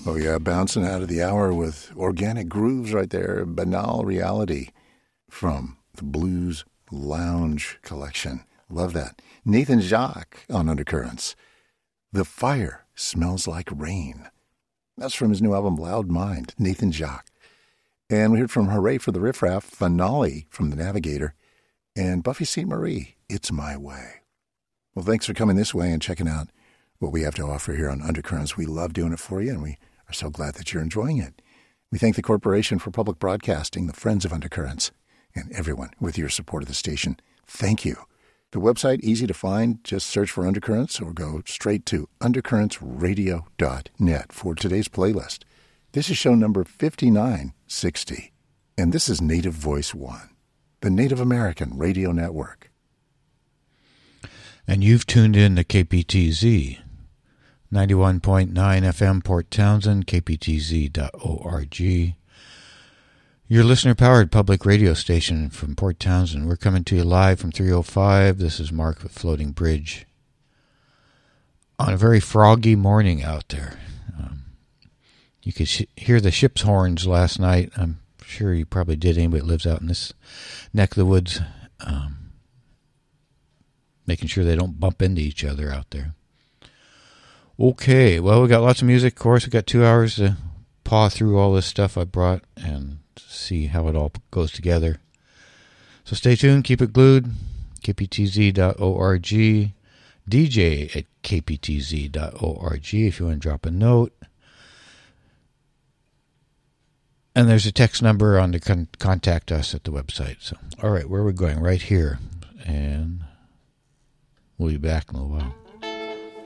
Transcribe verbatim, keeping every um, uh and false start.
Oh, yeah, bouncing out of the hour with organic grooves right there. Banal Reality from the Blues Lounge collection. Love that. Nathan Jacques on Undercurrents. The Fire Smells Like Rain. That's from his new album, Loud Mind, Nathan Jacques. And we heard from Hooray for the Riff Raff, Finale from The Navigator, and Buffy Sainte Marie, It's My Way. Well, thanks for coming this way and checking out what we have to offer here on Undercurrents. We love doing it for you, and we are so glad that you're enjoying it. We thank the Corporation for Public Broadcasting, the Friends of Undercurrents, and everyone with your support of the station. Thank you. The website, easy to find. Just search for Undercurrents or go straight to undercurrents radio dot net for today's playlist. This is show number fifty-nine sixty, and this is Native Voice One, the Native American Radio Network. And you've tuned in to K P T Z, ninety-one point nine F M Port Townsend, k p t z dot org. Your listener-powered public radio station from Port Townsend. We're coming to you live from three oh five. This is Mark with Floating Bridge. On a very froggy morning out there. Um, you could sh- hear the ship's horns last night. I'm sure you probably did. Anybody that lives out in this neck of the woods. Um, making sure they don't bump into each other out there. Okay, well, we got lots of music. Of course, we got two hours to paw through all this stuff I brought and see how it all goes together. So stay tuned, keep it glued, k p t z dot org, D J at k p t z dot org if you want to drop a note. And there's a text number on to con- contact us at the website. So, all right, where are we going? Right here. And we'll be back in a little while.